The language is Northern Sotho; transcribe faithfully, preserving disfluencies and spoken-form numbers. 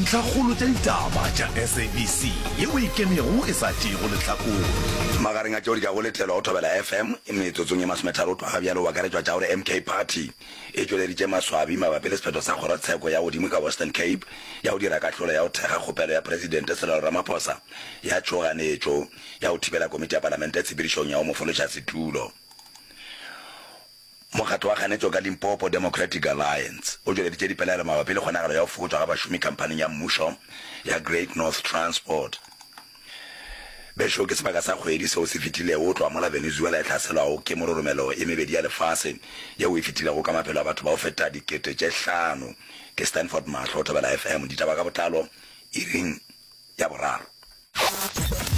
dintlhakgolo tša ditaba tša S A B C yeo ikemego e sa tšego lehlakong magareng a tšeo di ka go letlelwa go thobela F M e metsotsong ye masometharo twa ga bjalo wa karetšwa tša gore M K Party e tšweleditše maswabi mabapi le sephetho sa kgorotsheko ya godimo ka Western Cape ya go dira katlolo ya go thekga kgopelo ya presidente Cyril Ramaphosa ya tšhoganetšo ya go thibela komiti ya palamente tshepedišong ya go mofološa setulo. Mokgatlo wa kganetšo ka Limpopo Democratic Alliance o tšweleditše dipelaelo mabapi le kgonagalo ya go fokotswa ga bašomi khampaneng ya mmušo ya Great North Transport. Bešo ke sebaka sa kgwedi seo se fetilego go tloa mola Venezuela e hlaselwago ke mororomelo e mebedi ya lefase yeo e fetilego ka maphelo a batho ba go feta dikete tše hlano ke Stanford Mahlo thobela F M ditaba ka botlalo iring ya boraro.